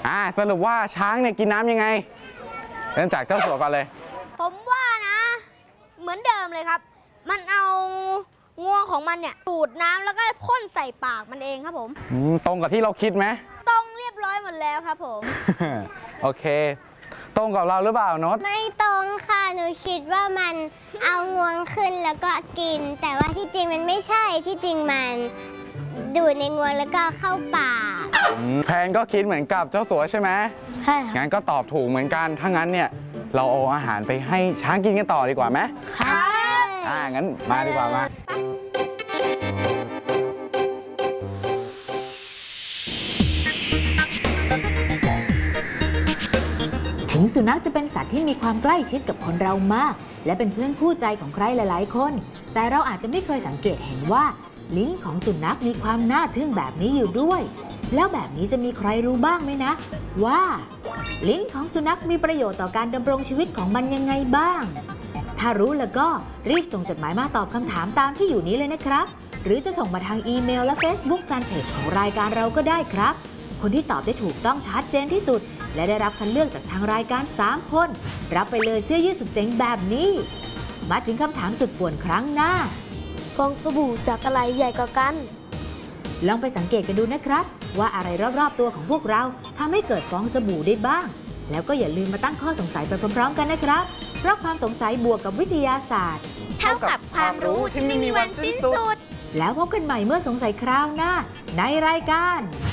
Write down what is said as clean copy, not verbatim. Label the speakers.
Speaker 1: สรุปว่าช้างเนี่ยกินน้ำยังไงเริ่มจากเจ้าสัวก่อนเลย
Speaker 2: ผมว่านะเหมือนเดิมเลยครับมันเอางวงของมันเนี่ยดูดน้ำแล้วก็พ่นใส่ปากมันเองครับผม
Speaker 1: ตรงกับที่เราคิดไหม
Speaker 2: ตรงเรียบร้อยหมดแล้วครับผม
Speaker 1: โอเคตรงกับเราหรือเปล่าโน้ต
Speaker 3: ไม่ตรงค่ะหนูคิดว่ามันเอางวงขึ้นแล้วก็กินแต่ว่าที่จริงมันไม่ใช่ที่จริงมันดูดในงวงแล้วก็เข้าปาก
Speaker 1: แพนก็คิดเหมือนกับเจ้าสัวใช่ไหม
Speaker 2: ใช่
Speaker 1: งั้นก็ตอบถูกเหมือนกันถ้างั้นเนี่ยเราเอาอาหารไปให้ช้างกินกันต่อดีกว่าไหม
Speaker 2: ครับ
Speaker 1: งั้นมาดีกว่ามา
Speaker 4: ถึงสุนัขจะเป็นสัตว์ที่มีความใกล้ชิดกับคนเรามากและเป็นเพื่อนคู่ใจของใครหลายๆคนแต่เราอาจจะไม่เคยสังเกตเห็นว่าลิ้นของสุนัขมีความน่าทึ่งแบบนี้อยู่ด้วยแล้วแบบนี้จะมีใครรู้บ้างไหมนะว่าลิ้นของสุนัขมีประโยชน์ต่อการดำรงชีวิตของมันยังไงบ้างถ้ารู้แล้วก็รีบส่งจดหมายมาตอบคำถามตามที่อยู่นี้เลยนะครับหรือจะส่งมาทางอีเมลและ Facebook Fanpage ของรายการเราก็ได้ครับคนที่ตอบได้ถูกต้องชัดเจนที่สุดและได้รับคัดเลือกจากทางรายการ3คนรับไปเลยเสื้อยืดสุดเจ๋งแบบนี้มาถึงคำถามสุดป่วนครั้งหน้า
Speaker 2: ฟองสบู่จากอะไรใหญ่กว่ากัน
Speaker 4: ลองไปสังเกตกันดูนะครับว่าอะไรรอบๆตัวของพวกเราทำให้เกิดฟองสบู่ได้บ้างแล้วก็อย่าลืมมาตั้งข้อสงสัยไปพร้อมๆกันนะครับเพราะความสงสัยบวกกับวิทยาศาสตร์
Speaker 2: เท่ากับความรู้ที่ไม่มีวันสิ้นสุด
Speaker 4: แล้วพบกันใหม่เมื่อสงสัยคราวหน้าในรายการ